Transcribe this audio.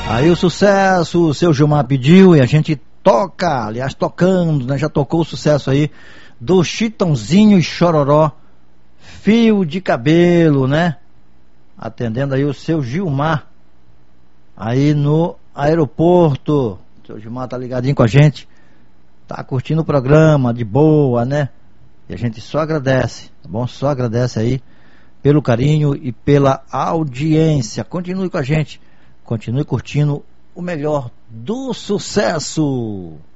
Aí o sucesso, o seu Gilmar pediu e a gente toca, aliás, tocando, né? Já tocou o sucesso aí do Chitãozinho e Chororó, Fio de Cabelo, né? Atendendo aí o seu Gilmar, aí no aeroporto. O seu Gilmar tá ligadinho com a gente, tá curtindo o programa, de boa, né? E a gente só agradece, tá bom? Só agradece aí pelo carinho e pela audiência. Continue com a gente, continue curtindo o melhor do sucesso.